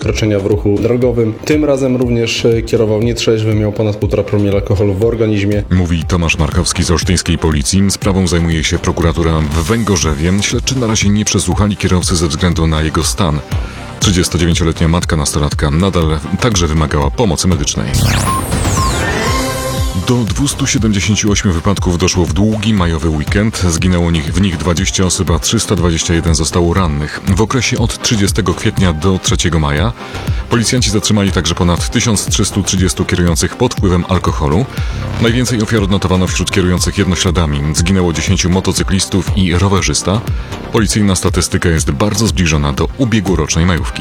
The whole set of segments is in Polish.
wykroczenia w ruchu drogowym. Tym razem również kierował nietrzeźwy, miał ponad 1,5 promila alkoholu w organizmie. Mówi Tomasz Markowski z olsztyńskiej policji. Sprawą zajmuje się prokuratura w Węgorzewie. Śledczy na razie nie przesłuchali kierowcy ze względu na jego stan. 39-letnia matka nastolatka nadal także wymagała pomocy medycznej. Do 278 wypadków doszło w długi majowy weekend. Zginęło w nich 20 osób, a 321 zostało rannych. W okresie od 30 kwietnia do 3 maja policjanci zatrzymali także ponad 1330 kierujących pod wpływem alkoholu. Najwięcej ofiar odnotowano wśród kierujących jednośladami. Zginęło 10 motocyklistów i rowerzysta. Policyjna statystyka jest bardzo zbliżona do ubiegłorocznej majówki.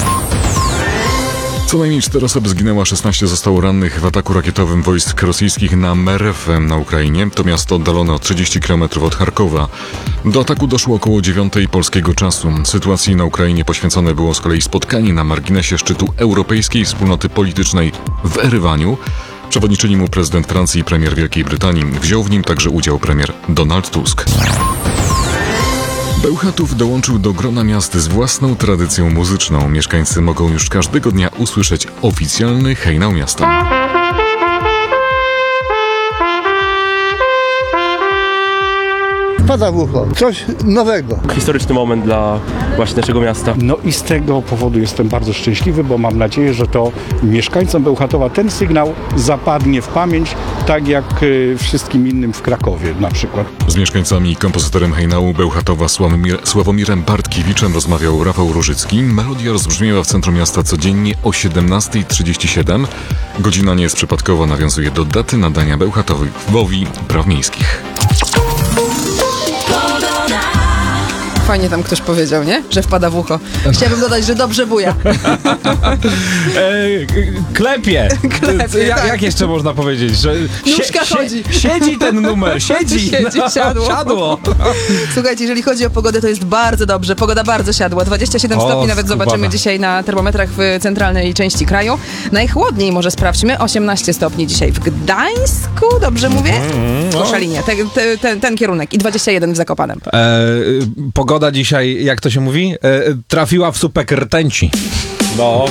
Co najmniej 4 osoby zginęło, a 16 zostało rannych w ataku rakietowym wojsk rosyjskich na Merew na Ukrainie. To miasto oddalone o 30 km od Charkowa. Do ataku doszło około 9 polskiego czasu. Sytuacji na Ukrainie poświęcone było z kolei spotkanie na marginesie szczytu Europejskiej Wspólnoty Politycznej w Erywaniu. Przewodniczyli mu prezydent Francji i premier Wielkiej Brytanii. Wziął w nim także udział premier Donald Tusk. Bełchatów dołączył do grona miast z własną tradycją muzyczną. Mieszkańcy mogą już każdego dnia usłyszeć oficjalny hejnał miasta. Wpada w ucho, coś nowego. Historyczny moment dla właśnie naszego miasta. No i z tego powodu jestem bardzo szczęśliwy, bo mam nadzieję, że to mieszkańcom Bełchatowa ten sygnał zapadnie w pamięć, tak jak wszystkim innym w Krakowie na przykład. Z mieszkańcami i kompozytorem hejnału Bełchatowa Sławomirem Bartkiewiczem rozmawiał Rafał Różycki. Melodia rozbrzmiewa w centrum miasta codziennie o 17:37. Godzina nie jest przypadkowa, nawiązuje do daty nadania Bełchatowowi praw miejskich. Fajnie tam ktoś powiedział, nie? Że wpada w ucho. Chciałabym dodać, że dobrze buja. Klepie. Tak. Jak jeszcze można powiedzieć? Że Nóżka chodzi. Siedzi ten numer, siedzi. Siadło. Słuchajcie, jeżeli chodzi o pogodę, to jest bardzo dobrze. Pogoda bardzo siadła. 27 stopni nawet zobaczymy dzisiaj na termometrach w centralnej części kraju. Najchłodniej może sprawdźmy. 18 stopni dzisiaj w Gdańsku. Dobrze mówię? Koszalinie. Ten kierunek. I 21 w Zakopanem. Pogoda dzisiaj, jak to się mówi? Trafiła w supek rtęci. No.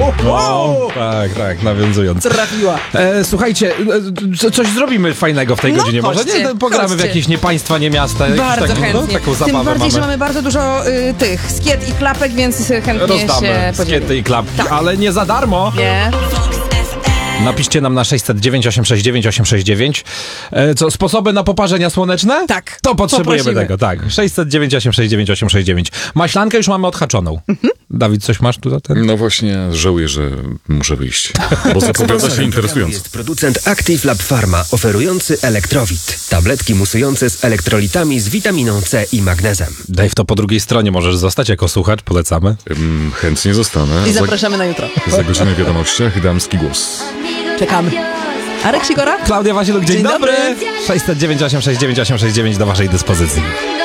Tak, nawiązując. Trafiła. Słuchajcie, coś zrobimy fajnego w tej godzinie. Może nie? Pogramy w jakieś nie państwa, nie miasta. Bardzo chętnie. Taką zabawę Tym bardziej, mamy. że mamy bardzo dużo tych skiet i klapek, więc chętnie Rozdamy się podzielimy. skiety i klapki, Tak. ale nie za darmo. Nie. Napiszcie nam na 609 869 869. Co, sposoby na poparzenia słoneczne? Tak. To potrzebujemy Poprosimy. tego, tak. 609 869 869. Maślankę już mamy odhaczoną. Dawid, coś masz tu za ten? No właśnie, żałuję, że muszę wyjść, bo zapowiada się interesująco. Jest producent Active Lab Pharma, oferujący Elektrowit. Tabletki musujące z elektrolitami z witaminą C i magnezem. Dave, to po drugiej stronie możesz zostać jako słuchacz, polecamy. Chętnie zostanę. I zapraszamy na jutro. Za godzinę w wiadomościach damski głos. Czekamy. Arek Sigora? Klaudia Wasiluk, dzień Dzień dobry. dobry. 609 869 869 do waszej dyspozycji.